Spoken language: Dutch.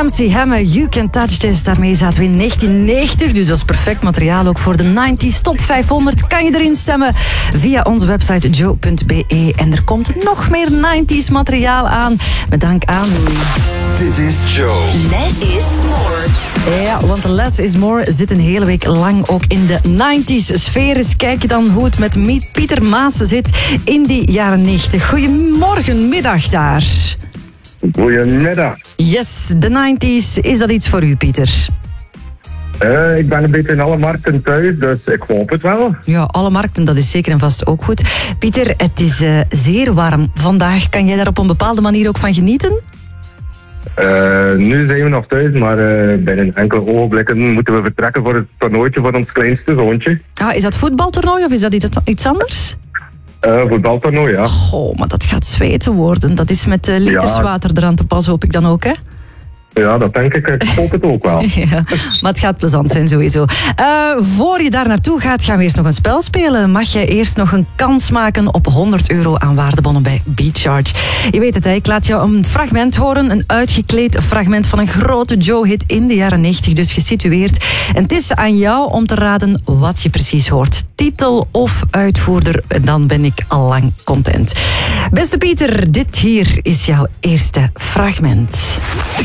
MC Hammer, You Can Touch This. Daarmee zaten we in 1990, dus dat is perfect materiaal ook voor de 90s Top 500. Kan je erin stemmen via onze website joe.be. En er komt nog meer 90s materiaal aan. Met dank aan... Dit is Joe. Less is more. Ja, want de Less is More zit een hele week lang ook in de 90s sfeer. Dus kijk je dan hoe het met Pieter Maas zit in die jaren 90. Goedemorgen, middag daar. Goedemiddag. Yes, de 90s. Is dat iets voor u, Pieter? Ik ben een beetje in alle markten thuis, dus ik hoop het wel. Ja, alle markten, dat is zeker en vast ook goed. Pieter, het is zeer warm vandaag. Kan jij daar op een bepaalde manier ook van genieten? Nu zijn we nog thuis, maar binnen enkele ogenblikken moeten we vertrekken voor het toernooitje voor ons kleinste zoontje. Ah, is dat voetbaltoernooi of is dat iets anders? Voetbaltoernooi, ja. Goh, maar dat gaat zweten worden. Dat is met liters water eraan te pas, hoop ik dan ook, hè? Ja, dat denk ik. Ik hoop het ook wel. Ja, maar het gaat plezant zijn sowieso. Voor je daar naartoe gaat, gaan we eerst nog een spel spelen. Mag jij eerst nog een kans maken op €100 aan waardebonnen bij BeatCharge? Je weet het, hè? Ik laat jou een fragment horen. Een uitgekleed fragment van een grote Joe-hit in de jaren 90, dus gesitueerd. En het is aan jou om te raden wat je precies hoort. Titel of uitvoerder, dan ben ik al lang content. Beste Pieter, dit hier is jouw eerste fragment.